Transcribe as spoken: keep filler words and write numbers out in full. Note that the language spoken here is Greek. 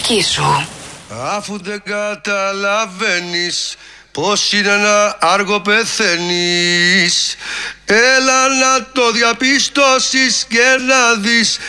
μουσική σου. Αφού δεν καταλαβαίνεις πως είναι ένα άργο πεθαίνεις, έλα να το διαπιστώσεις και να δεις